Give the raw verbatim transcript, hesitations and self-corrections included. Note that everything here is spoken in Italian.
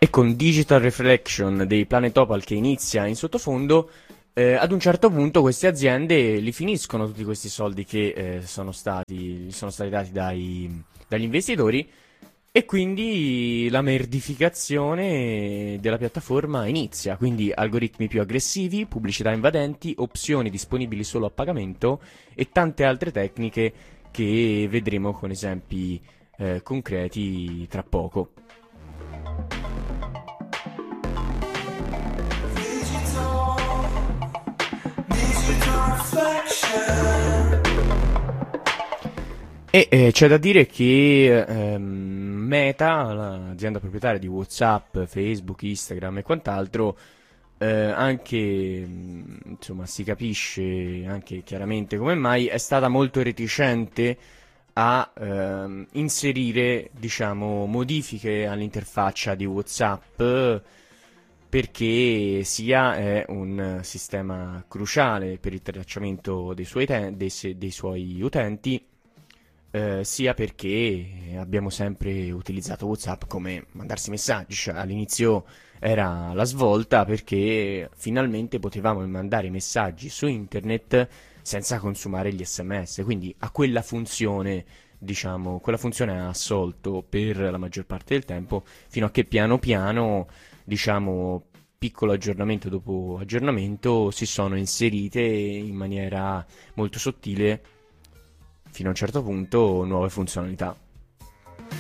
E con Digital Reflection dei Planet Opal che inizia in sottofondo, eh, ad un certo punto queste aziende li finiscono tutti questi soldi che eh, sono stati, sono stati dati dai- dagli investitori, e quindi la merdificazione della piattaforma inizia. Quindi algoritmi più aggressivi, pubblicità invadenti, opzioni disponibili solo a pagamento e tante altre tecniche che vedremo con esempi eh, concreti tra poco. E eh, c'è da dire che ehm, Meta, l'azienda proprietaria di WhatsApp, Facebook, Instagram e quant'altro, eh, anche, mh, insomma, si capisce anche chiaramente come mai, è stata molto reticente a ehm, inserire, diciamo, modifiche all'interfaccia di WhatsApp, perché sia è un sistema cruciale per il tracciamento dei suoi, uten- dei se- dei suoi utenti, eh, sia perché abbiamo sempre utilizzato WhatsApp come mandarsi messaggi. Cioè, all'inizio era la svolta perché finalmente potevamo mandare messaggi su internet senza consumare gli S M S, quindi a quella funzione, diciamo, quella funzione ha assolto per la maggior parte del tempo, fino a che piano piano, diciamo, piccolo aggiornamento dopo aggiornamento, si sono inserite in maniera molto sottile, fino a un certo punto, nuove funzionalità.